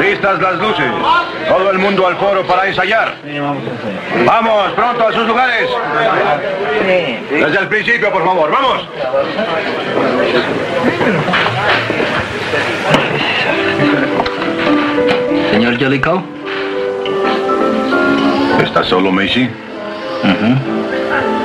Listas las luces. Todo el mundo al foro para ensayar. Vamos, pronto a sus lugares. Desde el principio, por favor. ¡Vamos! Señor Jellicoe. ¿Está solo, Macy?